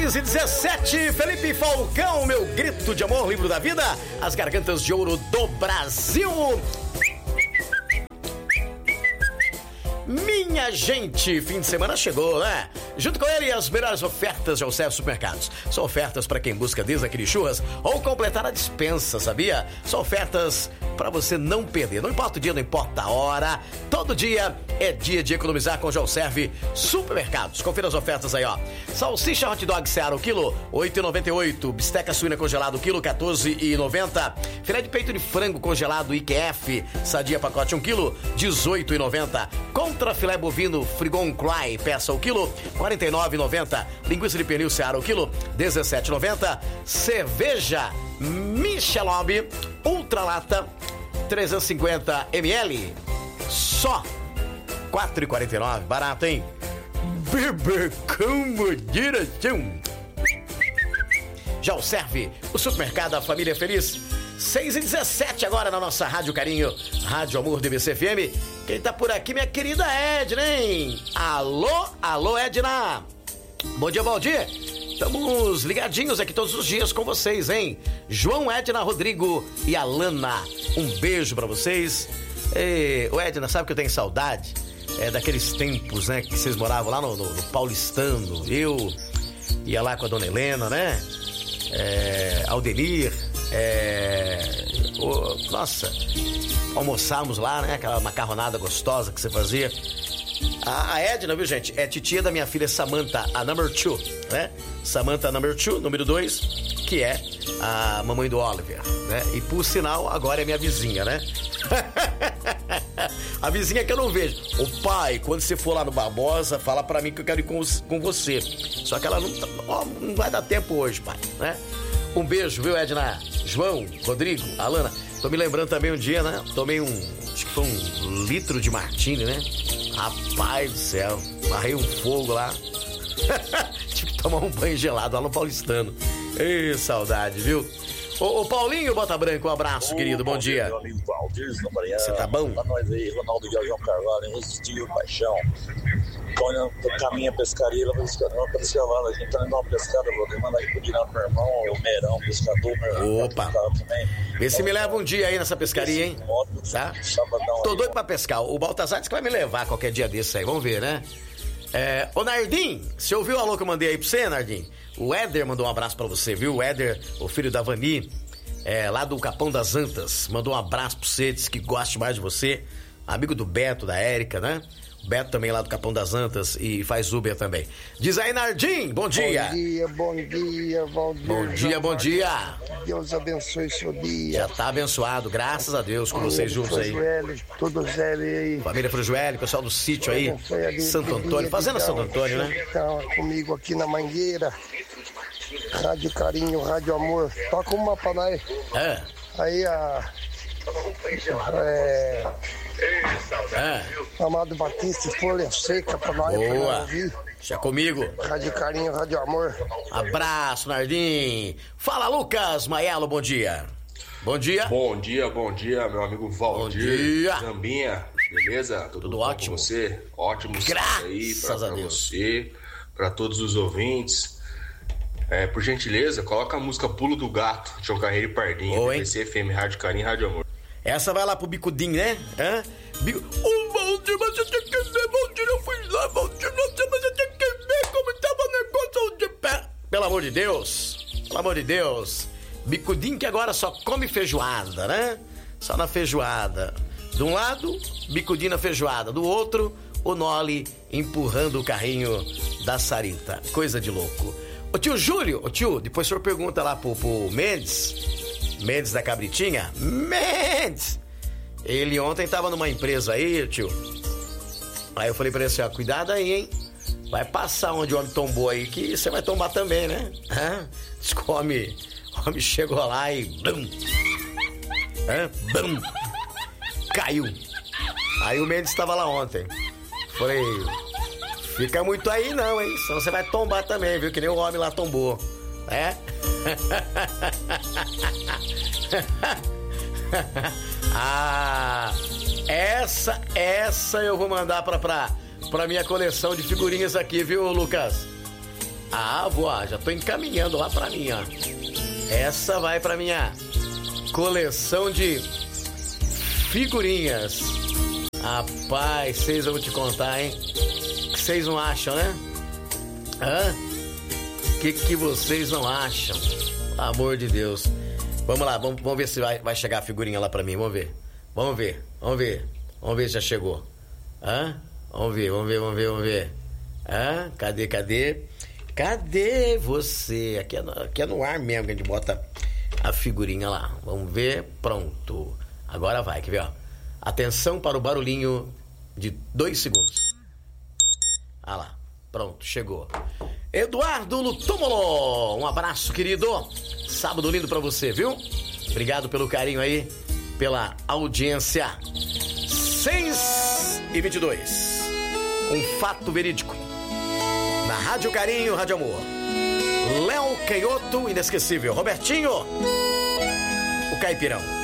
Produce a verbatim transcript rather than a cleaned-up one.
seis e dezessete, Felipe Falcão, Meu Grito de Amor, livro da vida, as gargantas de ouro do Brasil. Minha gente, fim de semana chegou, né? Junto com ele, as melhores ofertas de Alcef Supermercados. São ofertas para quem busca desde aquele churras ou completar a dispensa, sabia? São ofertas para você não perder. Não importa o dia, não importa a hora. Todo dia é dia de economizar com o Alcef Supermercados. Confira as ofertas aí, ó. Salsicha hot dog Seara, o quilo, oito reais e noventa e oito centavos. Bisteca suína congelado, o quilo, quatorze reais e noventa centavos. Filé de peito de frango congelado I Q F, sadia pacote um quilo, dezoito reais e noventa centavos. Contra filé bovino Frigon Cry, peça o quilo, quarenta e nove reais e noventa centavos. Linguiça de pernil Seara, o quilo, dezessete reais e noventa centavos. Cerveja Michelob Ultra Lata, trezentos e cinquenta mililitros, só quatro reais e quarenta e nove centavos. Barato, hein? Beber com moderação. Já o serve o supermercado da família feliz. seis e dezessete agora na nossa Rádio Carinho, Rádio Amor D B C F M. Quem tá por aqui, minha querida Edna, hein? Alô, alô, Edna. Bom dia, bom dia. Estamos ligadinhos aqui todos os dias com vocês, hein? João, Edna, Rodrigo e Alana. Um beijo pra vocês. E, ô Edna, sabe que eu tenho saudade? É daqueles tempos, né? Que vocês moravam lá no, no, no Paulistano. Eu ia lá com a dona Helena, né? É, Aldenir. É, oh, nossa, almoçamos lá, né? Aquela macarronada gostosa que você fazia. A, a Edna, viu, gente? É titia da minha filha Samantha, a number two, né? Samantha number two, número dois, que é a mamãe do Oliver, né? E por sinal, agora é minha vizinha, né? A vizinha que eu não vejo. Ô pai, quando você for lá no Barbosa, fala pra mim que eu quero ir com, com você. Só que ela não, ó, não vai dar tempo hoje, pai, né? Um beijo, viu, Edna? João, Rodrigo, Alana. Tô me lembrando também um dia, né? Tomei um, acho que foi um litro de martini, né? Rapaz do céu, varrei um fogo lá. Tive que tomar um banho gelado lá no Paulistano. Ê, saudade, viu? Ô, ô Paulinho Bota Branco, um abraço, ô, querido, bom, bom dia. Meu amigo Valdir, você tá bom? Pra nós aí, Ronaldo e João Carvalho, Resistiu Paixão. Quando caminha a pescaria, ela vai pescar lá, a gente tá indo uma pescada, vou mandar aí pro Dinado, meu irmão, o Meirão, pescador, meu irmão. Opa! Vê se me leva um dia aí nessa pescaria, hein? Tá? Tô doido pra pescar. O Baltazar disse que vai me levar qualquer dia desse aí, vamos ver, né? É, ô Nardim, você ouviu o alô que eu mandei aí pra você, Nardim? O Éder mandou um abraço pra você, viu? O Éder, o filho da Vani, é, lá do Capão das Antas, mandou um abraço pra você, disse que gosta mais de você. Amigo do Beto, da Érica, né? O Beto também lá do Capão das Antas e faz Uber também. Diz aí, Nardim, bom dia. Bom dia, bom dia, Valdir. Bom dia, bom dia. Deus abençoe seu dia. Já tá abençoado, graças a Deus, com vocês juntos aí. Joelho, tudo zero aí. Família Frujoelli, pessoal do sítio aí, Santo Antônio, fazenda Santo Antônio, né? Tá comigo aqui na Mangueira. Rádio Carinho, Rádio Amor. Toca uma pra nós. É. Aí a... É... É. Amado Batista, Folha Seca pra nós. Boa. Deixa comigo. Rádio Carinho, Rádio Amor. Abraço, Nardim. Fala, Lucas Maiello, bom dia. Bom dia. Bom dia, bom dia, meu amigo Valdir. Bom dia. Zambinha, beleza? Tudo, Tudo ótimo. Com você? Ótimo. Graças aí pra, a pra Deus. você, pra todos os ouvintes. É, por gentileza, coloca a música Pulo do Gato, João Carreiro e Pardinho, Oi, D B C F M, Rádio Carinho, Rádio Amor. Essa vai lá pro Bicudinho, né? Hã? Bico... Ô, Valdir, mas você tem que ver, Valdir, eu fui lá, Valdir, nossa, mas você tem que ver como tava o negócio de pé. Pelo amor de Deus, pelo amor de Deus. Bicudinho que agora só come feijoada, né? Só na feijoada. De um lado, Bicudinho na feijoada. Do outro, o Noli empurrando o carrinho da Sarita. Coisa de louco. Ô tio Júlio, ô tio, depois o senhor pergunta lá pro, pro Mendes... Mendes da Cabritinha? Mendes! Ele ontem tava numa empresa aí, tio. Aí eu falei pra ele assim, ó, cuidado aí, hein? Vai passar onde o homem tombou aí, que você vai tombar também, né? Hã? Diz que o homem, o homem chegou lá e... Bum! Hã? Bum! Caiu. Aí o Mendes tava lá ontem. Falei, fica muito aí não, hein? Senão você vai tombar também, viu? Que nem o homem lá tombou. É? Ah, essa, essa eu vou mandar pra, pra, pra minha coleção de figurinhas aqui, viu, Lucas? Ah, vou, já tô encaminhando lá pra mim, ó. Essa vai pra minha coleção de figurinhas. Rapaz, vocês eu vou te contar, hein? O que vocês não acham, né? Hã? O que, que vocês não acham? Pelo amor de Deus. Vamos lá, vamos, vamos ver se vai, vai chegar a figurinha lá pra mim. Vamos ver. Vamos ver, vamos ver. Vamos ver se já chegou. Hã? Vamos ver, vamos ver, vamos ver, vamos ver. Hã? Cadê, cadê? Cadê você? Aqui é, no, aqui é no ar mesmo que a gente bota a figurinha lá. Vamos ver. Pronto. Agora vai, quer ver, ó? Atenção para o barulhinho de dois segundos. Ah lá. Pronto, chegou. Eduardo Lutumolo. Um abraço, querido. Sábado lindo pra você, viu? Obrigado pelo carinho aí, pela audiência. seis e vinte e dois. Um fato verídico. Na Rádio Carinho, Rádio Amor. Léo Canhoto, inesquecível. Robertinho, o Caipirão.